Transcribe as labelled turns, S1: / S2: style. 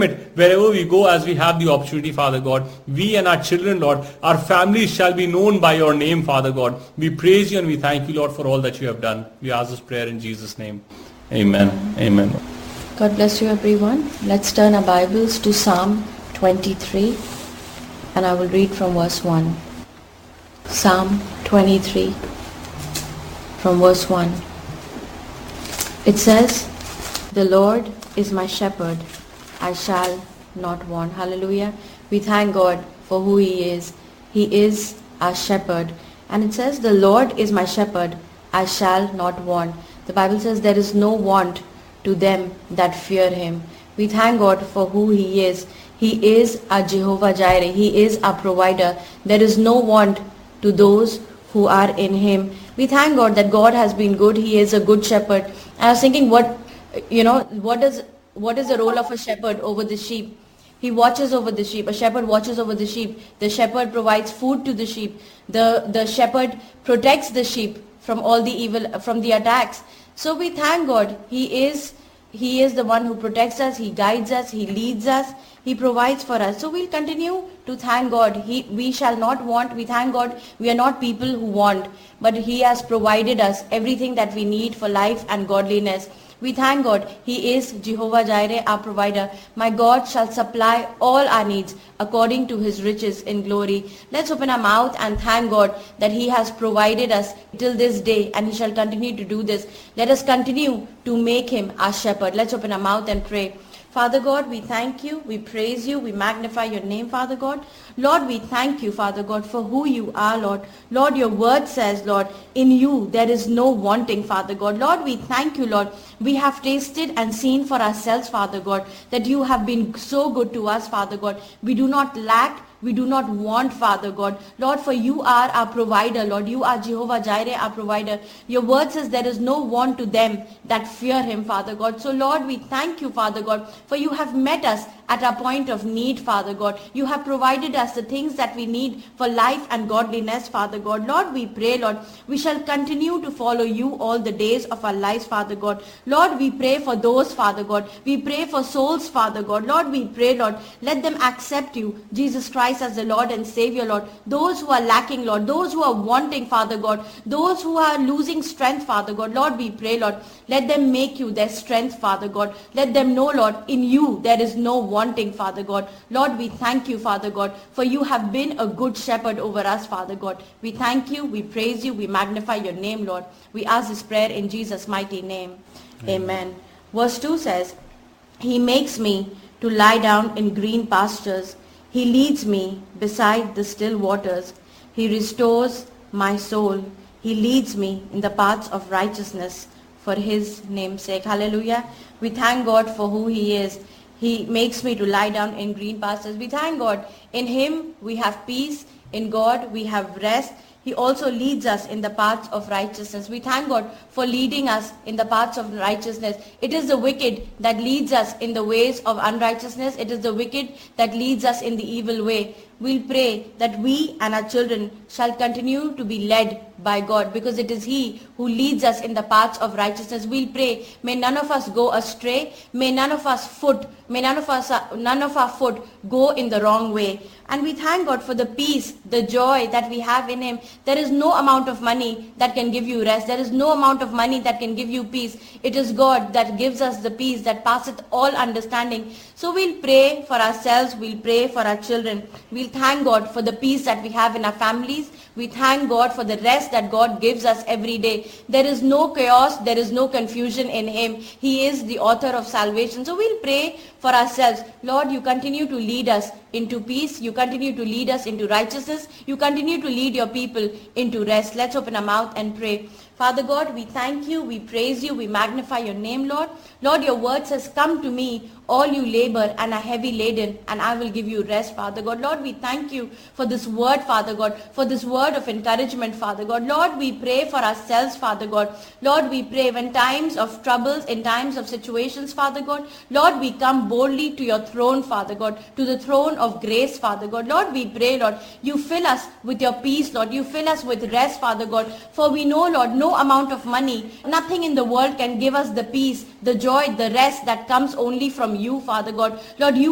S1: wherever we go as we have the opportunity, Father God. We and our children, Lord, our families shall be known by your name, Father God. We praise you and we thank you, Lord, for all that you have done. We ask this prayer in Jesus' name. Amen. Amen.
S2: God bless you, everyone. Let's turn our Bibles to Psalm 23, and I will read from verse 1. Psalm 23 from verse 1. It says, "The Lord is my shepherd, I shall not want." Hallelujah. We thank God for who He is. He is our shepherd. And it says, "The Lord is my shepherd, I shall not want." The Bible says there is no want to them that fear Him. We thank God for who He is. He is our Jehovah Jireh. He is our provider. There is no want to those who are in Him. We thank God that God has been good. He is a good shepherd. I was thinking, what is the role of a shepherd over the sheep? He watches over the sheep. A shepherd watches over the sheep. The shepherd provides food to the sheep. The shepherd protects the sheep from all the evil, from the attacks. So we thank God. He is the one who protects us. He guides us. He leads us. He provides for us. So we'll continue to thank God. We shall not want. We thank God we are not people who want, but He has provided us everything that we need for life and godliness. We thank God. He is Jehovah Jireh, our provider. My God shall supply all our needs according to His riches in glory. Let's open our mouth and thank God that He has provided us till this day, and He shall continue to do this. Let us continue to make Him our shepherd. Let's open our mouth and pray. Father God, we thank you, we praise you, we magnify your name, Father God. Lord, we thank you, Father God, for who you are, Lord. Lord, your word says, Lord, in you there is no wanting, Father God. Lord, we thank you, Lord. We have tasted and seen for ourselves, Father God, that you have been so good to us, Father God. We do not lack. We do not want, Father God. Lord, for you are our provider, Lord. You are Jehovah Jireh, our provider. Your word says there is no want to them that fear Him, Father God. So, Lord, we thank you, Father God, for you have met us at our point of need, Father God. You have provided us the things that we need for life and godliness, Father God. Lord, we pray, Lord, we shall continue to follow you all the days of our lives, Father God. Lord, we pray for those, Father God. We pray for souls, Father God. Lord, we pray, Lord, let them accept you, Jesus Christ, as the Lord and Savior, Lord. Those who are lacking, Lord, those who are wanting, Father God, those who are losing strength, Father God, Lord, we pray, Lord, let them make you their strength, Father God. Let them know, Lord, in you there is no wanting, Father God. Lord, we thank you, Father God, for you have been a good shepherd over us, Father God. We thank you, we praise you, we magnify your name, Lord. We ask this prayer in Jesus' mighty name. Amen. Verse 2 says, He makes me to lie down in green pastures. He leads me beside the still waters. He restores my soul. He leads me in the paths of righteousness for His name's sake. Hallelujah. We thank God for who He is. He makes me to lie down in green pastures. We thank God. In Him we have peace. In God we have rest. He also leads us in the paths of righteousness. We thank God for leading us in the paths of righteousness. It is the wicked that leads us in the ways of unrighteousness. It is the wicked that leads us in the evil way. We'll pray that we and our children shall continue to be led by God, because it is He who leads us in the paths of righteousness. We'll pray, may none of us go astray. May none of our foot go in the wrong way. And we thank God for the peace, the joy that we have in Him. There is no amount of money that can give you rest. There is no amount of money that can give you peace. It is God that gives us the peace that passeth all understanding. So we'll pray for ourselves. We'll pray for our children. We'll thank God for the peace that we have in our families. We thank God for the rest that God gives us every day. There is no chaos. There is no confusion in Him. He is the author of salvation. So we'll pray for ourselves. Lord, you continue to lead us into peace. You continue to lead us into righteousness. You continue to lead your people into rest. Let's open our mouth and pray. Father God, we thank you, we praise you, we magnify your name, Lord. Lord, your word says, come to me, all you labor and are heavy laden, and I will give you rest, Father God. Lord, we thank you for this word, Father God, for this word of encouragement, Father God. Lord, we pray for ourselves, Father God. Lord, we pray when times of troubles, in times of situations, Father God, Lord, we come boldly to your throne, Father God, to the throne of grace, Father God. Lord, we pray, Lord, you fill us with your peace, Lord. You fill us with rest, Father God, for we know, Lord, no amount of money, nothing in the world can give us the peace, the joy, the rest that comes only from you, Father God. Lord, you